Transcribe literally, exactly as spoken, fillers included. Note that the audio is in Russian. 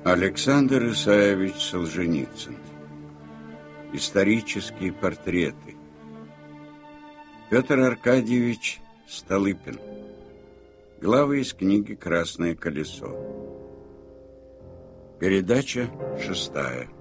Александр Исаевич Солженицын. Исторические портреты. Петр Аркадьевич Столыпин. Главы из книги «Красное колесо». Передача шестая.